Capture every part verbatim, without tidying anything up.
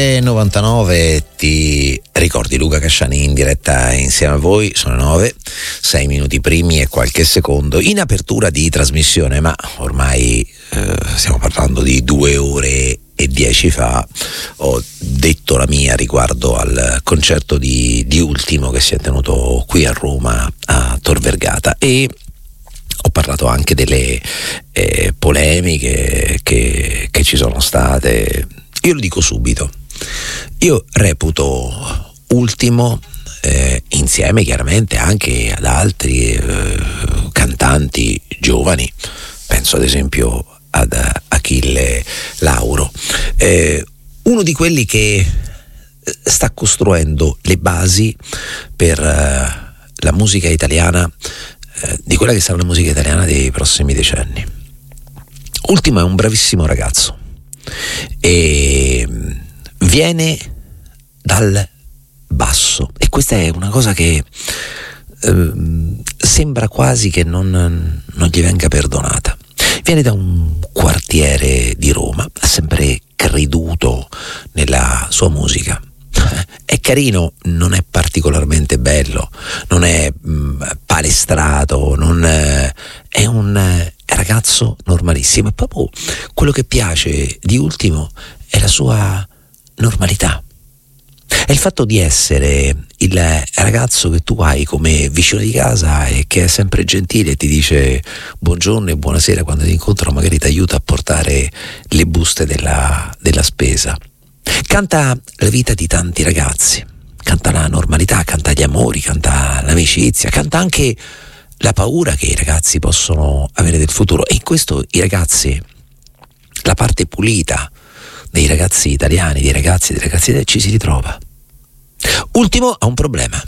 novantanove, ti ricordi Luca Casciani in diretta insieme a voi, sono nove, sei minuti primi e qualche secondo in apertura di trasmissione, ma ormai eh, stiamo parlando di due ore e dieci fa. Ho detto la mia riguardo al concerto di, di Ultimo che si è tenuto qui a Roma a Tor Vergata, e ho parlato anche delle eh, polemiche che, che ci sono state. Io lo dico subito, io reputo Ultimo, eh, insieme chiaramente anche ad altri eh, cantanti giovani, penso ad esempio ad Achille Lauro, eh, uno di quelli che sta costruendo le basi per eh, la musica italiana, eh, di quella che sarà la musica italiana dei prossimi decenni. Ultimo è un bravissimo ragazzo e viene dal basso, e questa è una cosa che eh, sembra quasi che non, non gli venga perdonata. Viene da un quartiere di Roma, ha sempre creduto nella sua musica. È carino, non è particolarmente bello, non è mh, palestrato, non è, è un è ragazzo normalissimo. E proprio quello che piace di Ultimo è la sua normalità, è il fatto di essere il ragazzo che tu hai come vicino di casa e che è sempre gentile e ti dice buongiorno e buonasera quando ti incontra, magari ti aiuta a portare le buste della, della spesa. Canta la vita di tanti ragazzi, canta la normalità, canta gli amori, canta l'amicizia, canta anche la paura che i ragazzi possono avere del futuro. E in questo i ragazzi, la parte pulita dei ragazzi italiani, dei ragazzi e dei ragazzi italiani, ci si ritrova. Ultimo ha un problema,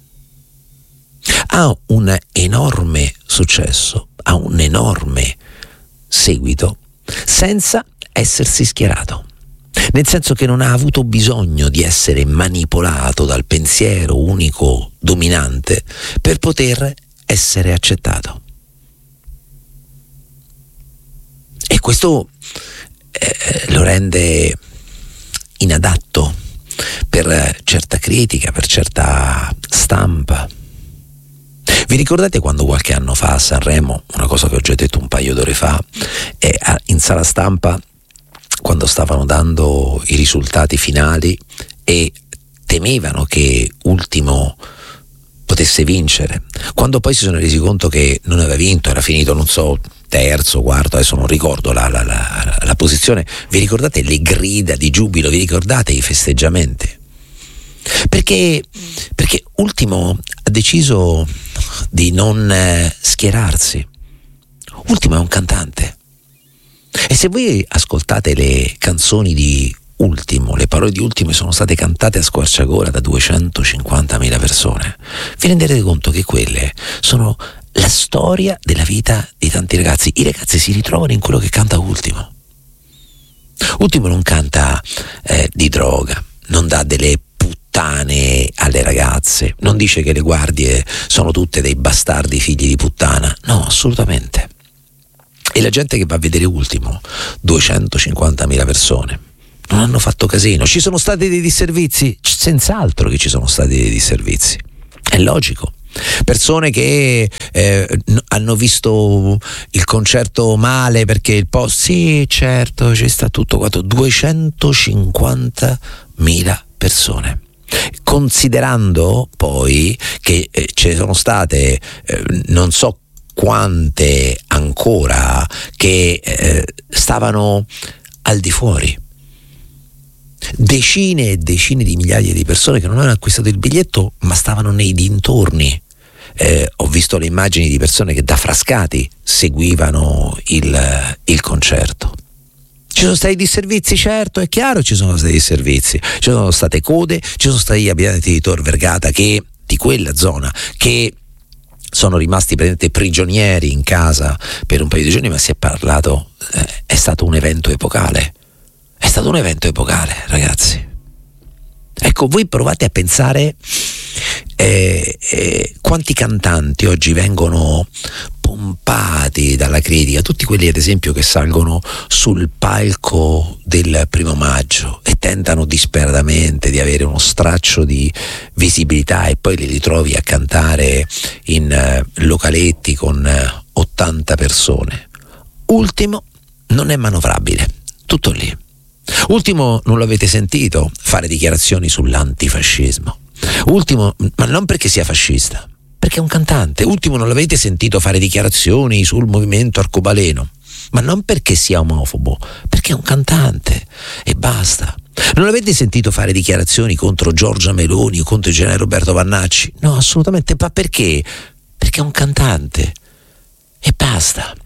ha un enorme successo, ha un enorme seguito senza essersi schierato, nel senso che non ha avuto bisogno di essere manipolato dal pensiero unico dominante per poter essere accettato. E questo eh, lo rende inadatto per certa critica, per certa stampa. Vi ricordate quando qualche anno fa a Sanremo, una cosa che ho già detto un paio d'ore fa, eh, in sala stampa, quando stavano dando i risultati finali e temevano che Ultimo potesse vincere, quando poi si sono resi conto che non aveva vinto, era finito, non so, terzo, quarto, adesso non ricordo la, la, la, la posizione, vi ricordate le grida di giubilo, vi ricordate i festeggiamenti? Perché, perché Ultimo ha deciso di non eh, schierarsi. Ultimo è un cantante, e se voi ascoltate le canzoni di Ultimo, le parole di Ultimo sono state cantate a squarciagola da duecentocinquantamila persone, vi renderete conto che quelle sono la storia della vita di tanti ragazzi. I ragazzi si ritrovano in quello che canta Ultimo. Ultimo non canta eh, di droga, non dà delle puttane alle ragazze, non dice che le guardie sono tutte dei bastardi figli di puttana, no, assolutamente. E la gente che va a vedere Ultimo, duecentocinquantamila persone, non hanno fatto casino. Ci sono stati dei disservizi? Senz'altro che ci sono stati dei disservizi, è logico. Persone che eh, hanno visto il concerto male perché il post, sì certo ci sta tutto quanto, duecentocinquantamila persone, considerando poi che eh, ci sono state eh, non so quante ancora che eh, stavano al di fuori, decine e decine di migliaia di persone che non avevano acquistato il biglietto ma stavano nei dintorni. Eh, ho visto le immagini di persone che da Frascati seguivano il, il concerto. Ci sono stati disservizi, certo, è chiaro, ci sono stati disservizi, ci sono state code, ci sono stati gli abitanti di Tor Vergata, che di quella zona, che sono rimasti praticamente prigionieri in casa per un paio di giorni, ma si è parlato, eh, è stato un evento epocale, è stato un evento epocale, ragazzi. Ecco, voi provate a pensare eh, eh, quanti cantanti oggi vengono pompati dalla critica, tutti quelli ad esempio che salgono sul palco del primo maggio e tentano disperatamente di avere uno straccio di visibilità e poi li ritrovi a cantare in uh, localetti con uh, ottanta persone. Ultimo non è manovrabile, tutto lì. Ultimo non lo avete sentito fare dichiarazioni sull'antifascismo. Ultimo, ma non perché sia fascista, perché è un cantante. Ultimo non l'avete sentito fare dichiarazioni sul movimento arcobaleno, ma non perché sia omofobo, perché è un cantante e basta. Non l'avete sentito fare dichiarazioni contro Giorgia Meloni o contro il generale Roberto Vannacci? No, assolutamente, ma perché? Perché è un cantante e basta.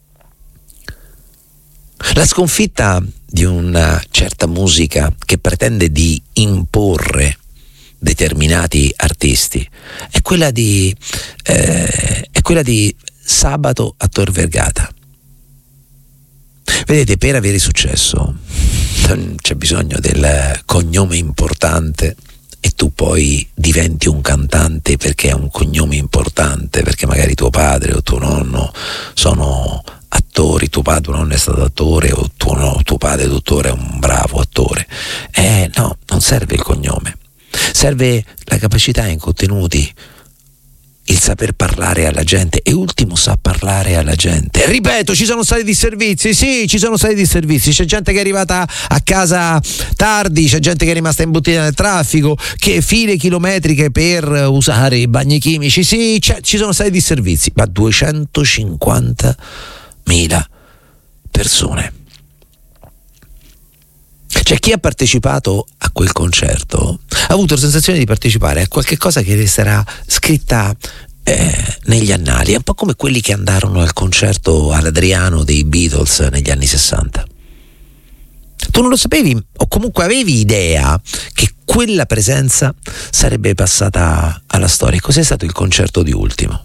La sconfitta di una certa musica che pretende di imporre determinati artisti è quella di eh, è quella di Sabato a Tor Vergata. Vedete, per avere successo non c'è bisogno del cognome importante e tu poi diventi un cantante perché è un cognome importante, perché magari tuo padre o tuo nonno sono attori, tuo padre, tuo nonno è stato attore o tuo, no, tuo padre dottore è un bravo attore. Eh no, non serve il cognome. Serve la capacità in contenuti, il saper parlare alla gente, e ultimo sa parlare alla gente. Ripeto, ci sono stati disservizi, sì, ci sono stati disservizi, c'è gente che è arrivata a casa tardi, c'è gente che è rimasta imbottita nel traffico, che file chilometriche per usare i bagni chimici, sì, ci sono stati disservizi, ma duecentocinquantamila persone. Cioè, chi ha partecipato a quel concerto ha avuto la sensazione di partecipare a qualche cosa che resterà scritta eh, negli annali. È un po' come quelli che andarono al concerto all'Adriano dei Beatles negli anni sessanta. Tu non lo sapevi, o comunque avevi idea che quella presenza sarebbe passata alla storia. Cos'è stato il concerto di Ultimo?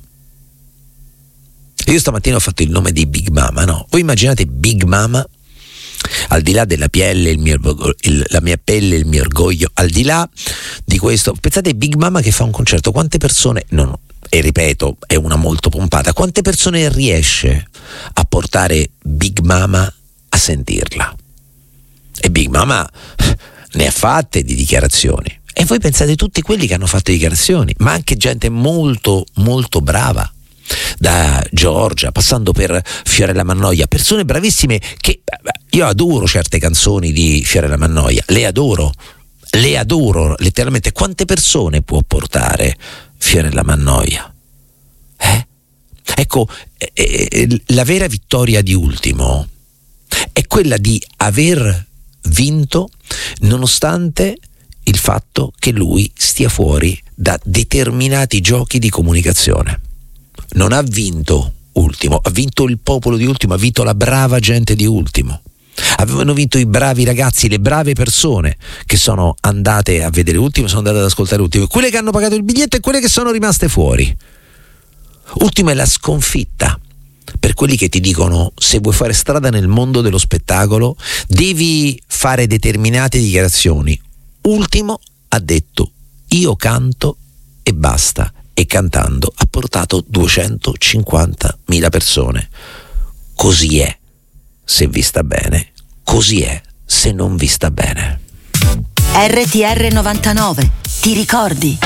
Io stamattina ho fatto il nome di Big Mama, no? Voi immaginate Big Mama, al di là della pelle, il mio, il, la mia pelle, il mio orgoglio, al di là di questo, pensate a Big Mama che fa un concerto, quante persone, no, e ripeto, è una molto pompata, quante persone riesce a portare Big Mama a sentirla? E Big Mama ne ha fatte di dichiarazioni, e voi pensate tutti quelli che hanno fatto dichiarazioni, ma anche gente molto molto brava, da Giorgia passando per Fiorella Mannoia, persone bravissime che io adoro. Certe canzoni di Fiorella Mannoia le adoro, le adoro letteralmente. Quante persone può portare Fiorella Mannoia? Eh? Ecco, eh, eh, la vera vittoria di Ultimo è quella di aver vinto nonostante il fatto che lui stia fuori da determinati giochi di comunicazione. Non ha vinto Ultimo, ha vinto il popolo di Ultimo, ha vinto la brava gente di Ultimo. Avevano vinto i bravi ragazzi, le brave persone che sono andate a vedere Ultimo, sono andate ad ascoltare Ultimo, quelle che hanno pagato il biglietto e quelle che sono rimaste fuori. Ultimo è la sconfitta per quelli che ti dicono: se vuoi fare strada nel mondo dello spettacolo devi fare determinate dichiarazioni. Ultimo ha detto: io canto e basta. E cantando ha portato duecentocinquantamila persone. Così è se vi sta bene, così è se non vi sta bene. R T R novantanove, ti ricordi?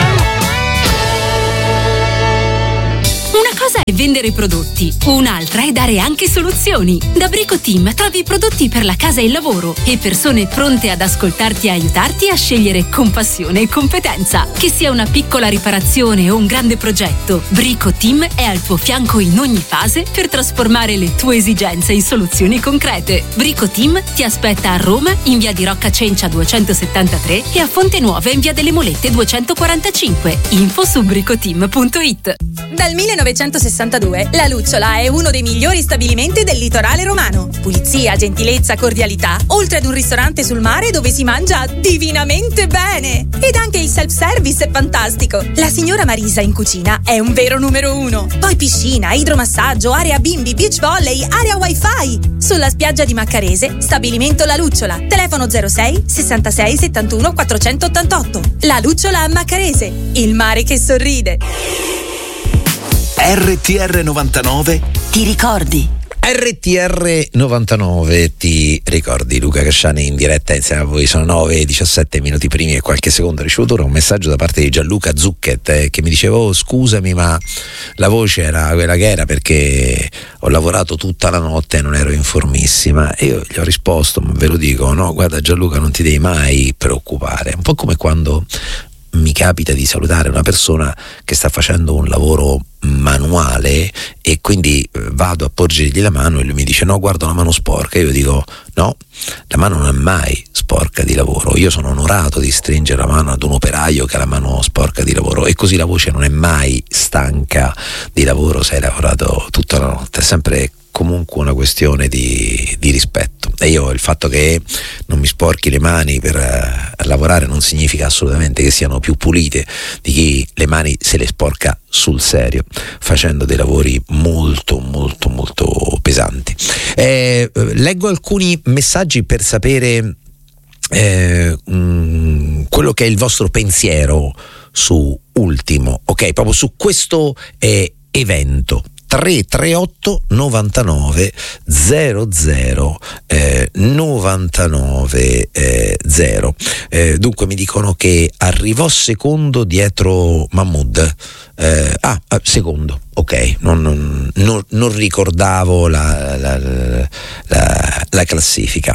Una cosa è vendere prodotti, un'altra è dare anche soluzioni. Da Brico Team trovi prodotti per la casa e il lavoro e persone pronte ad ascoltarti e aiutarti a scegliere con passione e competenza. Che sia una piccola riparazione o un grande progetto, Brico Team è al tuo fianco in ogni fase per trasformare le tue esigenze in soluzioni concrete. Brico Team ti aspetta a Roma in via di Rocca Cencia duecentosettantatré e a Fonte Nuova in via delle Molette duecentoquarantacinque. Info su bricoteam punto it. Dal millenovecentosessantadue la Lucciola è uno dei migliori stabilimenti del litorale romano. Pulizia, gentilezza, cordialità, oltre ad un ristorante sul mare dove si mangia divinamente bene. Ed anche il self-service è fantastico. La signora Marisa in cucina è un vero numero uno. Poi piscina, idromassaggio, area bimbi, beach volley, area wifi. Sulla spiaggia di Maccarese, stabilimento La Lucciola. Telefono zero sei sessantasei settantuno quattrocentottantotto. La Lucciola a Maccarese, il mare che sorride. R T R novantanove Ti ricordi? R T R novantanove, ti ricordi? Luca Casciani in diretta insieme a voi. Sono nove e diciassette minuti primi e qualche secondo. Ho ricevuto ora un messaggio da parte di Gianluca Zucchet eh, che mi diceva: oh, scusami, ma la voce era quella che era perché ho lavorato tutta la notte e non ero informissima. E io gli ho risposto, ma ve lo dico, no, guarda Gianluca, non ti devi mai preoccupare. Un po' come quando mi capita di salutare una persona che sta facendo un lavoro manuale e quindi vado a porgergli la mano e lui mi dice: no, guarda, la mano sporca. Io dico: no, la mano non è mai sporca di lavoro. Io sono onorato di stringere la mano ad un operaio che ha la mano sporca di lavoro, e così la voce non è mai stanca di lavoro se hai lavorato tutta la notte. È sempre comunque una questione di, di rispetto, e io il fatto che non mi sporchi le mani per uh, lavorare non significa assolutamente che siano più pulite di chi le mani se le sporca sul serio facendo dei lavori molto molto molto pesanti. Eh, leggo alcuni messaggi per sapere eh, mh, quello che è il vostro pensiero su Ultimo, ok, proprio su questo eh, evento. tre tre otto novantanove zero zero eh, novantanove eh, zero. Eh, dunque mi dicono che arrivò secondo dietro Mahmood. Eh, ah, secondo, ok, non, non, non, non ricordavo la, la, la, la, la classifica.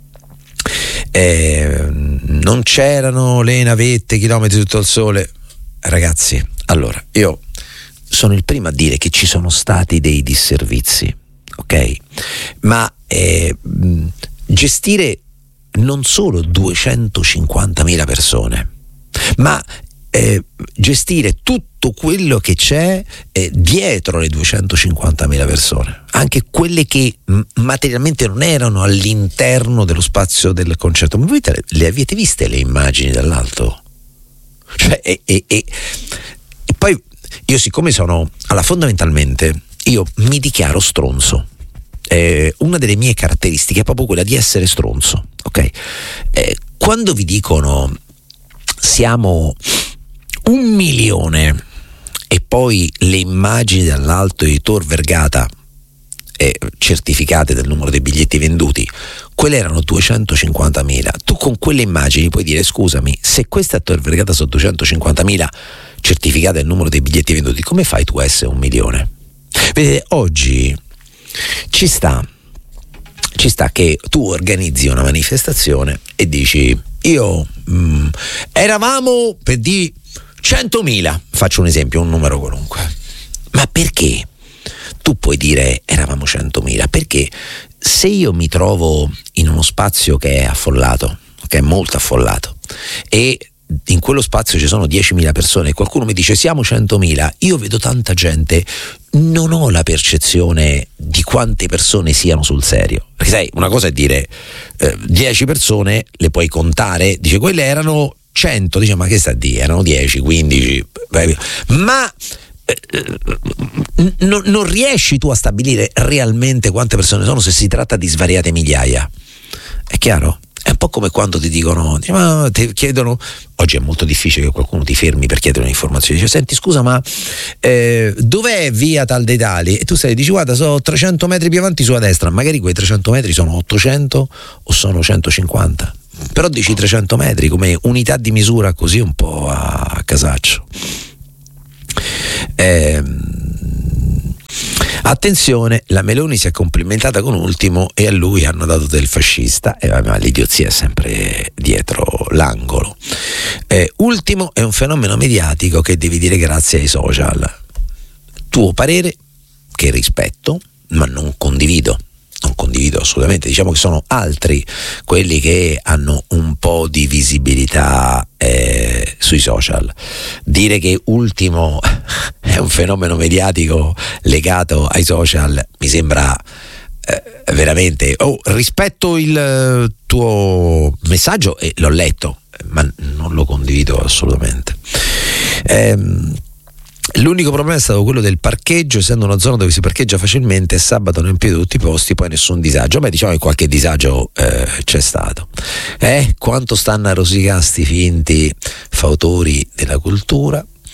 Eh, non c'erano le navette, chilometri sotto il sole. Ragazzi, allora, io sono il primo a dire che ci sono stati dei disservizi, ok? Ma eh, gestire non solo duecentocinquantamila persone, ma eh, gestire tutto quello che c'è eh, dietro le duecentocinquantamila persone, anche quelle che m- materialmente non erano all'interno dello spazio del concerto. Ma voi te, le avete viste le immagini dall'alto? Cioè, e, e, e, e poi io, siccome sono, allora, fondamentalmente io mi dichiaro stronzo. Eh, una delle mie caratteristiche è proprio quella di essere stronzo, ok? Eh, quando vi dicono siamo un milione e poi le immagini dall'alto di Tor Vergata eh, certificate del numero dei biglietti venduti, quelle erano duecentocinquantamila. Tu con quelle immagini puoi dire: scusami, se questa a Tor Vergata sono duecentocinquantamila certificate il numero dei biglietti venduti, come fai tu a essere un milione? Vedete, oggi ci sta ci sta che tu organizzi una manifestazione e dici: io mh, eravamo per di centomila, faccio un esempio, un numero qualunque. Ma perché tu puoi dire eravamo centomila? Perché se io mi trovo in uno spazio che è affollato, che è molto affollato, e in quello spazio ci sono diecimila persone e qualcuno mi dice siamo centomila, io vedo tanta gente, non ho la percezione di quante persone siano sul serio. Perché sai, una cosa è dire eh, dieci persone, le puoi contare, dice quelle erano cento, dice ma che sta a dire, erano dieci, quindici, ma eh, non, non riesci tu a stabilire realmente quante persone sono se si tratta di svariate migliaia. È chiaro? È un po' come quando ti dicono, ma ti chiedono, oggi è molto difficile che qualcuno ti fermi per chiedere un'informazione, dice senti scusa ma eh, dov'è via tal dei tali? E tu stai, dici guarda sono trecento metri più avanti sulla destra, magari quei trecento metri sono ottocento o sono centocinquanta, però dici trecento metri come unità di misura così un po' a casaccio. Ehm Attenzione, la Meloni si è complimentata con Ultimo e a lui hanno dato del fascista, e ma l'idiozia è sempre dietro l'angolo. Eh, Ultimo è un fenomeno mediatico che devi dire grazie ai social. Tuo parere, che rispetto, ma non condivido. Non condivido assolutamente, diciamo che sono altri quelli che hanno un po' di visibilità eh, sui social. Dire che Ultimo è un fenomeno mediatico legato ai social mi sembra eh, veramente... Oh, rispetto il tuo messaggio e l'ho letto, ma non lo condivido assolutamente. Ehm L'unico problema è stato quello del parcheggio, essendo una zona dove si parcheggia facilmente, sabato non in piedi tutti i posti, poi nessun disagio. Beh, diciamo che qualche disagio eh, c'è stato. Eh, quanto stanno a rosicare sti finti fautori della cultura.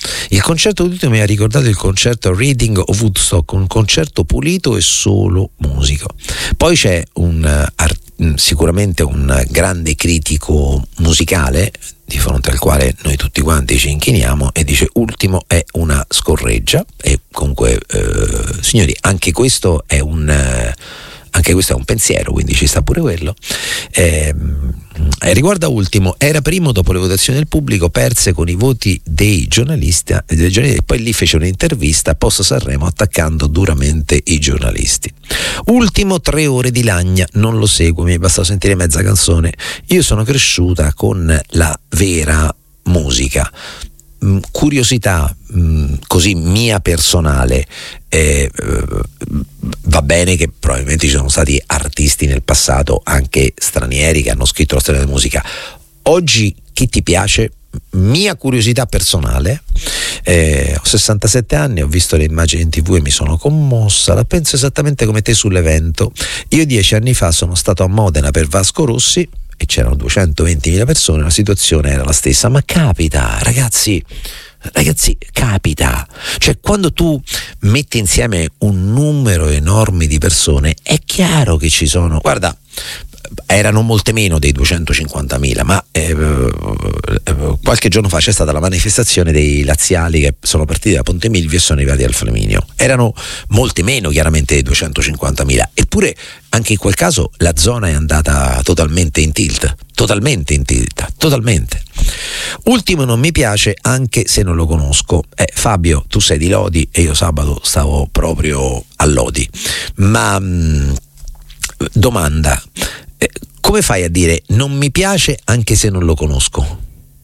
Il concerto d'ultimo mi ha ricordato il concerto Reading of Woodstock, un concerto pulito e solo musico. Poi c'è un art- sicuramente un grande critico musicale di fronte al quale noi tutti quanti ci inchiniamo e dice: ultimo è una scorreggia. E comunque eh, signori, anche questo è un eh, anche questo è un pensiero, quindi ci sta pure quello. Eh, eh, riguarda Ultimo, era primo dopo le votazioni del pubblico, perse con i voti dei giornalisti, dei giornalisti e poi lì fece un'intervista post Sanremo attaccando duramente i giornalisti. Ultimo, tre ore di lagna, non lo seguo, mi è bastato sentire mezza canzone. Io sono cresciuta con la vera musica. Mm, curiosità mm, così mia personale, eh, va bene che probabilmente ci sono stati artisti nel passato anche stranieri che hanno scritto la storia della musica. Oggi chi ti piace? Mia curiosità personale, eh, ho sessantasette anni, ho visto le immagini in tv e mi sono commossa, la penso esattamente come te sull'evento. Io dieci anni fa sono stato a Modena per Vasco Rossi e c'erano duecentoventimila persone, la situazione era la stessa, ma capita, ragazzi, ragazzi, capita, cioè quando tu metti insieme un numero enorme di persone è chiaro che ci sono, guarda, erano molte meno dei duecentocinquantamila, ma eh, qualche giorno fa c'è stata la manifestazione dei laziali che sono partiti da Ponte Milvio e sono arrivati al Flaminio. Erano molte meno chiaramente dei duecentocinquantamila, eppure anche in quel caso la zona è andata totalmente in tilt, totalmente in tilt, totalmente. Ultimo non mi piace anche se non lo conosco. Eh, Fabio, tu sei di Lodi e io sabato stavo proprio a Lodi, ma mh, domanda, eh, come fai a dire non mi piace anche se non lo conosco?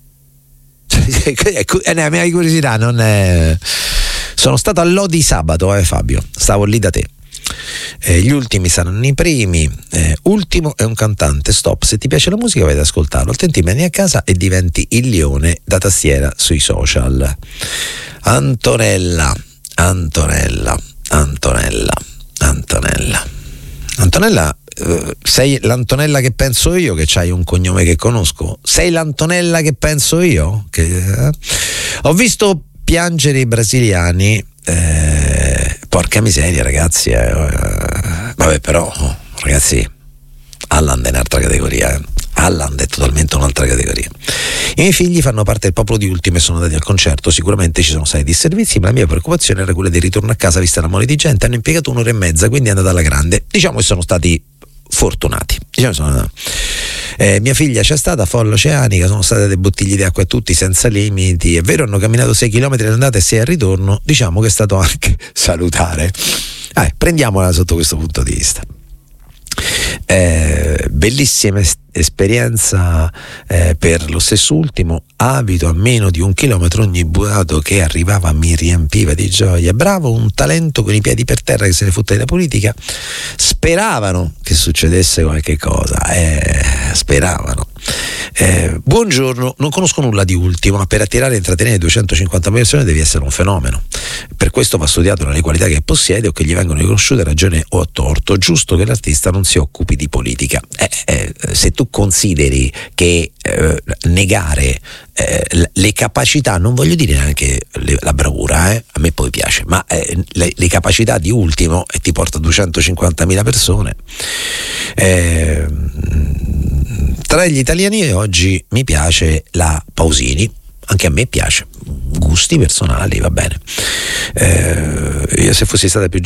È la mia curiosità, non è... Sono stato a Lodi sabato, eh Fabio, stavo lì da te. Eh, gli ultimi saranno i primi. eh, Ultimo è un cantante, stop, se ti piace la musica vai ad ascoltarlo, altrimenti vieni a casa e diventi il leone da tastiera sui social. Antonella Antonella Antonella Antonella Antonella, eh, sei l'Antonella che penso io, che c'hai un cognome che conosco? Sei l'Antonella che penso io? Che, eh? Ho visto piangere i brasiliani, eh, porca miseria ragazzi, eh, eh, vabbè però ragazzi, Haaland è un'altra categoria, eh. Haaland è totalmente un'altra categoria. I miei figli fanno parte del popolo di Ultimo e sono andati al concerto, sicuramente ci sono stati disservizi, ma la mia preoccupazione era quella del ritorno a casa vista la mole di gente. Hanno impiegato un'ora e mezza, quindi è andata alla grande. Diciamo che sono stati fortunati, diciamo sono, eh, mia figlia c'è stata, folla oceanica, sono state delle bottiglie di acqua a tutti senza limiti, è vero, hanno camminato sei chilometri all'andata e sei al ritorno, diciamo che è stato anche salutare. Eh, prendiamola sotto questo punto di vista. Eh, bellissima es- esperienza eh, per lo stesso Ultimo, abito a meno di un chilometro, ogni buato che arrivava mi riempiva di gioia. Bravo, un talento con i piedi per terra che se ne fotte della politica. Speravano che succedesse qualche cosa, eh, speravano. Eh, buongiorno, non conosco nulla di Ultimo, ma per attirare e intrattenere duecentocinquanta persone devi essere un fenomeno. Per questo va studiato nelle qualità che possiede o che gli vengono riconosciute a ragione o a torto. Giusto che l'artista non si occupi di politica. Eh, eh, se tu consideri che eh, negare eh, le capacità, non voglio dire neanche le, la bravura, eh, a me poi piace, ma eh, le, le capacità di Ultimo e ti porta duecentocinquantamila persone. Eh, tra gli italiani oggi mi piace la Pausini, anche a me piace, gusti personali, va bene. Eh, io se fossi stata più